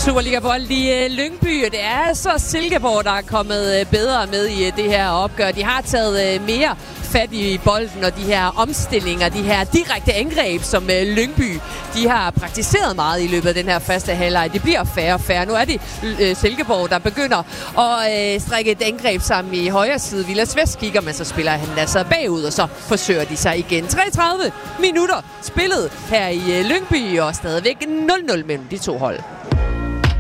Superliga-bold i Lyngby, og det er så Silkeborg, der er kommet bedre med i det her opgør. De har taget mere fat i bolden, og de her omstillinger, de her direkte angreb, som Lyngby, de har praktiseret meget i løbet af den her første halvleg. Det bliver færre og færre. Nu er det Silkeborg, der begynder at strække et angreb sammen i højre side. Vilas Vest kigger, men så spiller han altså bagud, og så forsøger de sig igen. 33 minutter spillet her i Lyngby, og stadigvæk 0-0 mellem de to hold.